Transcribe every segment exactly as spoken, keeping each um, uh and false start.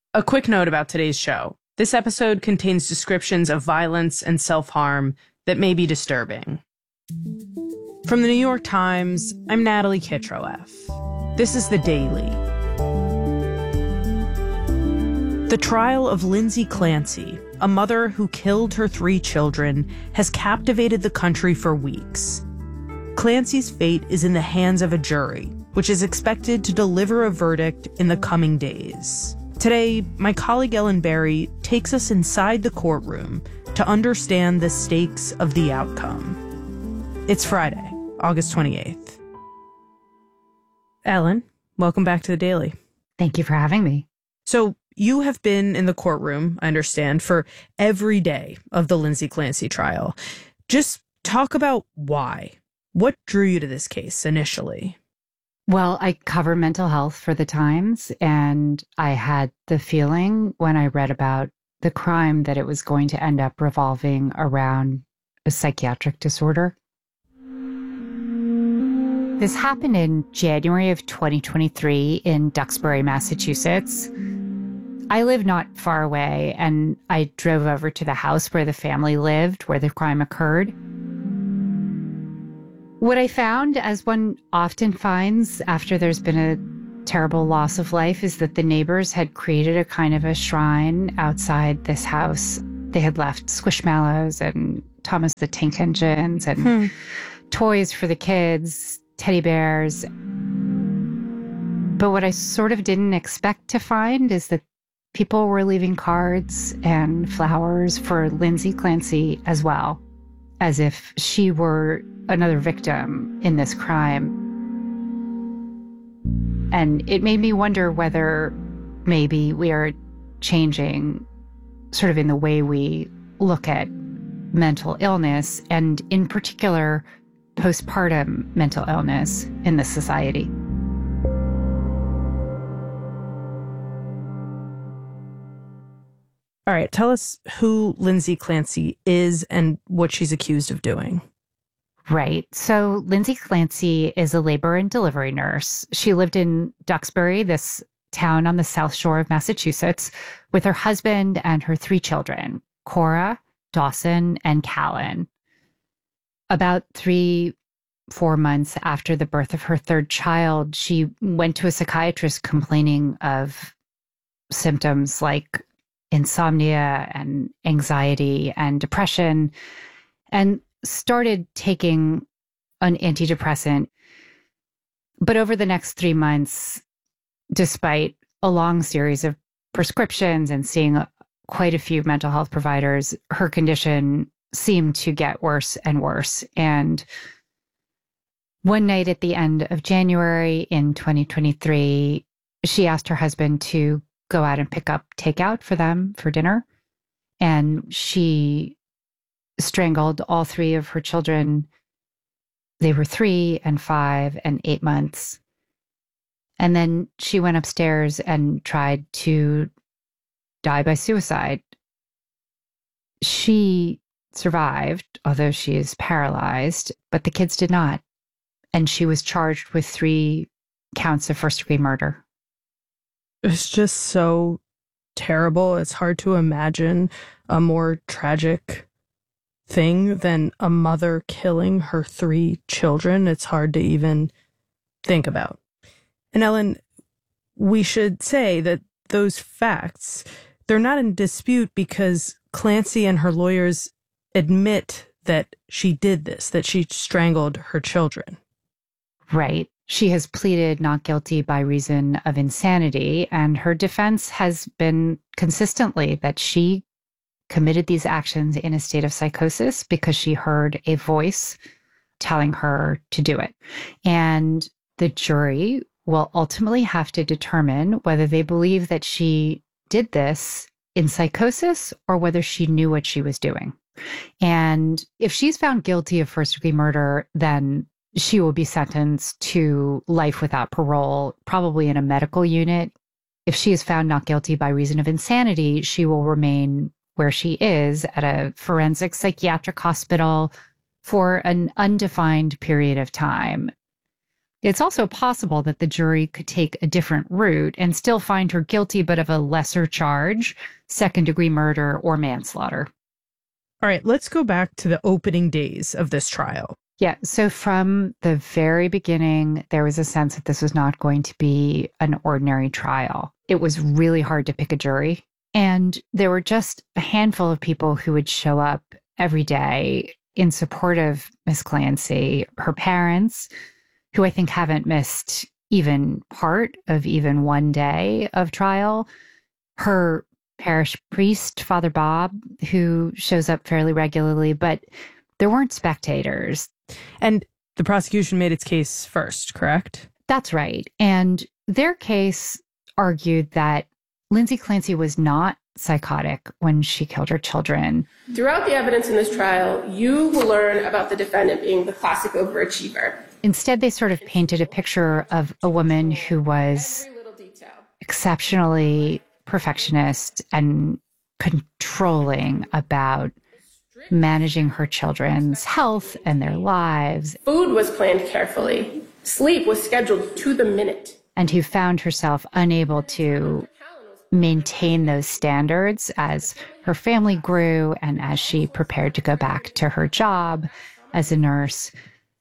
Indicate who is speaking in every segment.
Speaker 1: A quick note about today's show. This episode contains descriptions of violence and self-harm that may be disturbing. From the New York Times, I'm Natalie Kitroeff. This is The Daily. The trial of Lindsay Clancy, a mother who killed her three children, has captivated the country for weeks. Clancy's fate is in the hands of a jury, which is expected to deliver a verdict in the coming days. Today, my colleague Ellen Berry takes us inside the courtroom to understand the stakes of the outcome. It's Friday, August twenty-eighth. Ellen, welcome back to The Daily.
Speaker 2: Thank you for having me.
Speaker 1: So, you have been in the courtroom, I understand, for every day of the Lindsay Clancy trial. Just talk about why. What drew you to this case initially?
Speaker 2: Well, I cover mental health for the Times, and I had the feeling when I read about the crime that it was going to end up revolving around a psychiatric disorder. This happened in January of twenty twenty-three in Duxbury, Massachusetts. I live not far away, and I drove over to the house where the family lived, where the crime occurred. What I found, as one often finds after there's been a terrible loss of life, is that the neighbors had created a kind of a shrine outside this house. They had left Squishmallows and Thomas the Tank Engines and hmm. toys for the kids, teddy bears. But what I sort of didn't expect to find is that people were leaving cards and flowers for Lindsay Clancy as well, as if she were another victim in this crime. And it made me wonder whether maybe we are changing sort of in the way we look at mental illness, and in particular, postpartum mental illness in this society.
Speaker 1: All right, tell us who Lindsay Clancy is and what she's accused of doing.
Speaker 2: Right. So Lindsay Clancy is a labor and delivery nurse. She lived in Duxbury, this town on the South Shore of Massachusetts, with her husband and her three children, Cora, Dawson, and Callan. About three, four months after the birth of her third child, she went to a psychiatrist complaining of symptoms like insomnia and anxiety and depression, and started taking an antidepressant. But over the next three months, despite a long series of prescriptions and seeing quite a few mental health providers, her condition seemed to get worse and worse. And one night at the end of January in twenty twenty-three, she asked her husband to go out and pick up takeout for them for dinner. And she strangled all three of her children. They were three and five and eight months. And then she went upstairs and tried to die by suicide. She survived, although she is paralyzed, but the kids did not. And she was charged with three counts of first-degree murder.
Speaker 1: It's just so terrible. It's hard to imagine a more tragic thing than a mother killing her three children. It's hard to even think about. And Ellen, we should say that those facts, they're not in dispute because Clancy and her lawyers admit that she did this, that she strangled her children.
Speaker 2: Right. She has pleaded not guilty by reason of insanity, and her defense has been consistently that she committed these actions in a state of psychosis because she heard a voice telling her to do it. And the jury will ultimately have to determine whether they believe that she did this in psychosis or whether she knew what she was doing. And if she's found guilty of first-degree murder, then she will be sentenced to life without parole, probably in a medical unit. If she is found not guilty by reason of insanity, she will remain where she is at a forensic psychiatric hospital for an undefined period of time. It's also possible that the jury could take a different route and still find her guilty, but of a lesser charge, second-degree murder or manslaughter.
Speaker 1: All right, let's go back to the opening days of this trial.
Speaker 2: Yeah, so from the very beginning, there was a sense that this was not going to be an ordinary trial. It was really hard to pick a jury, and there were just a handful of people who would show up every day in support of Miss Clancy, her parents, who I think haven't missed even part of even one day of trial, her parish priest, Father Bob, who shows up fairly regularly, but there weren't spectators.
Speaker 1: And the prosecution made its case first, correct?
Speaker 2: That's right. And their case argued that Lindsay Clancy was not psychotic when she killed her children.
Speaker 3: Throughout the evidence in this trial, you will learn about the defendant being the classic overachiever.
Speaker 2: Instead, they sort of painted a picture of a woman who was exceptionally perfectionist and controlling about managing her children's health and their lives.
Speaker 3: Food was planned carefully. Sleep was scheduled to the minute.
Speaker 2: And who found herself unable to maintain those standards as her family grew and as she prepared to go back to her job as a nurse,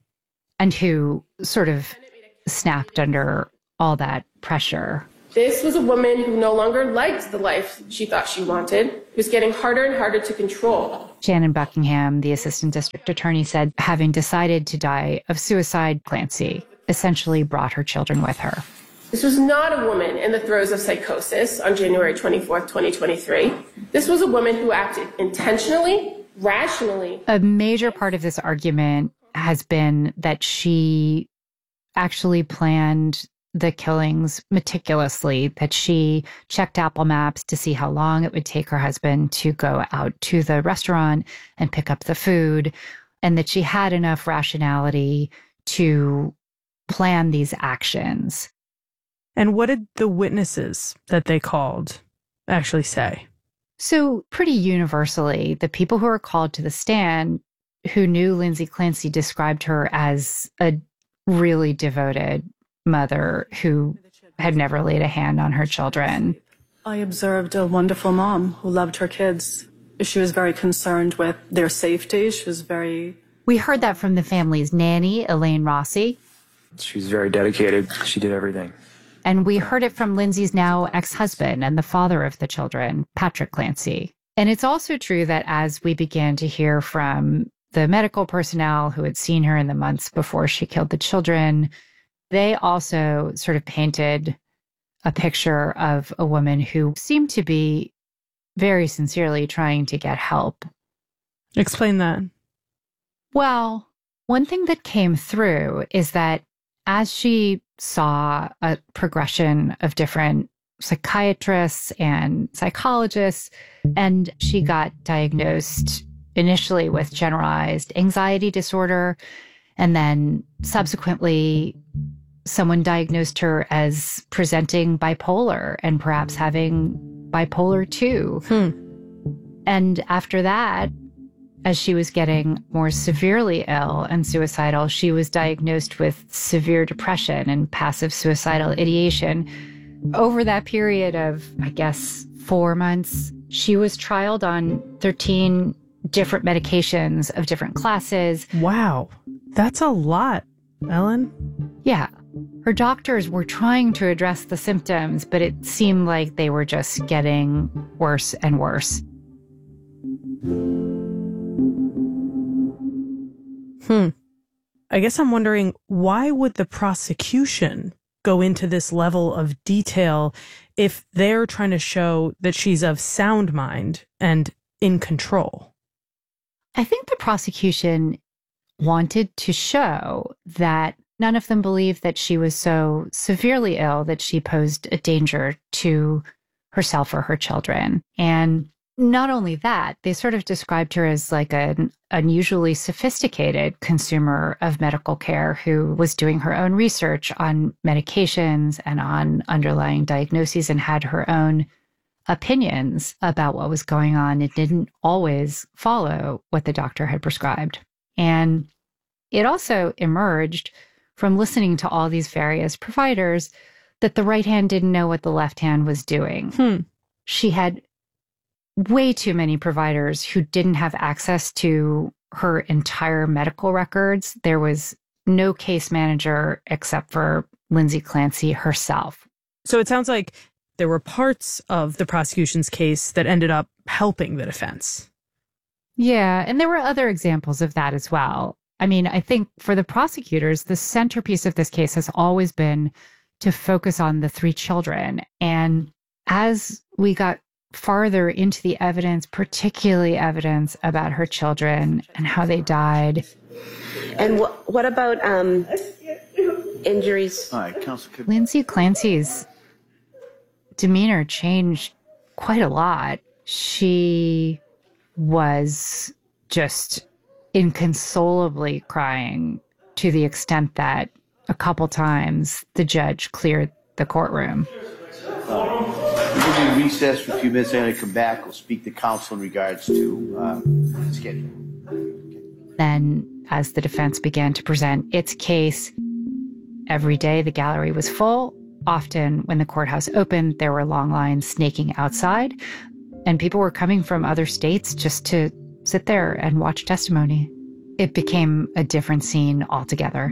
Speaker 2: and who sort of snapped under all that pressure.
Speaker 3: This was a woman who no longer liked the life she thought she wanted. It was getting harder and harder to control.
Speaker 2: Shannon Buckingham, the assistant district attorney, said having decided to die of suicide, Clancy essentially brought her children with her.
Speaker 3: This was not a woman in the throes of psychosis on January twenty-fourth, twenty twenty-three. This was a woman who acted intentionally, rationally.
Speaker 2: A major part of this argument has been that she actually planned the killings meticulously, that she checked Apple Maps to see how long it would take her husband to go out to the restaurant and pick up the food, and that she had enough rationality to plan these actions.
Speaker 1: And what did the witnesses that they called actually say?
Speaker 2: So pretty universally, the people who were called to the stand who knew Lindsay Clancy described her as a really devoted mother who had never laid a hand on her children.
Speaker 4: I observed a wonderful mom who loved her kids. She was very concerned with their safety. She was very...
Speaker 2: We heard that from the family's nanny, Elaine Rossi.
Speaker 5: She was very dedicated. She did everything.
Speaker 2: And we heard it from Lindsay's now ex-husband and the father of the children, Patrick Clancy. And it's also true that as we began to hear from the medical personnel who had seen her in the months before she killed the children, they also sort of painted a picture of a woman who seemed to be very sincerely trying to get help.
Speaker 1: Explain that.
Speaker 2: Well, one thing that came through is that as she saw a progression of different psychiatrists and psychologists, and she got diagnosed initially with generalized anxiety disorder, and then subsequently someone diagnosed her as presenting bipolar and perhaps having bipolar two.
Speaker 1: Hmm.
Speaker 2: And after that, as she was getting more severely ill and suicidal, she was diagnosed with severe depression and passive suicidal ideation. Over that period of, I guess, four months, she was trialed on thirteen different medications of different classes.
Speaker 1: Wow. That's a lot, Ellen.
Speaker 2: Yeah. Her doctors were trying to address the symptoms, but it seemed like they were just getting worse and worse.
Speaker 1: Hmm. I guess I'm wondering, why would the prosecution go into this level of detail if they're trying to show that she's of sound mind and in control?
Speaker 2: I think the prosecution wanted to show that none of them believed that she was so severely ill that she posed a danger to herself or her children. And not only that, they sort of described her as like an unusually sophisticated consumer of medical care who was doing her own research on medications and on underlying diagnoses and had her own opinions about what was going on. It didn't always follow what the doctor had prescribed. And it also emerged from listening to all these various providers that the right hand didn't know what the left hand was doing.
Speaker 1: Hmm.
Speaker 2: She had way too many providers who didn't have access to her entire medical records. There was no case manager except for Lindsay Clancy herself.
Speaker 1: So it sounds like there were parts of the prosecution's case that ended up helping the defense.
Speaker 2: Yeah, and there were other examples of that as well. I mean, I think for the prosecutors, the centerpiece of this case has always been to focus on the three children. And as we got farther into the evidence, particularly evidence about her children and how they died.
Speaker 6: And wh- what about um, injuries?
Speaker 7: All right, Counsel.
Speaker 2: Lindsay Clancy's demeanor changed quite a lot. She was just inconsolably crying to the extent that a couple times the judge cleared the courtroom.
Speaker 7: We'll be recessed for a few minutes. I'm going to come back. We'll speak to counsel in regards to uh, schedule.
Speaker 2: Then, as the defense began to present its case, every day the gallery was full. Often, when the courthouse opened, there were long lines snaking outside, and people were coming from other states just to sit there and watch testimony. It became a different scene altogether.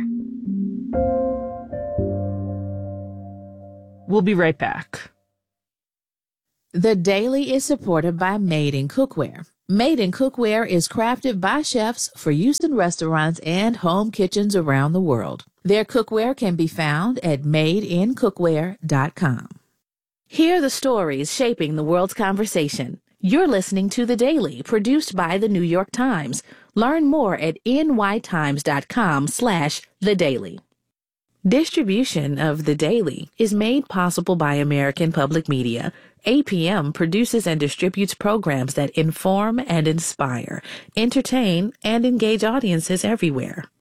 Speaker 1: We'll be right back.
Speaker 8: The Daily is supported by Made in Cookware. Made in Cookware is crafted by chefs for use in restaurants and home kitchens around the world. Their cookware can be found at made in cookware dot com. Hear the stories shaping the world's conversation. You're listening to The Daily, produced by The New York Times. Learn more at n y times dot com slash the daily. Distribution of The Daily is made possible by American Public Media. A P M produces and distributes programs that inform and inspire, entertain, and engage audiences everywhere.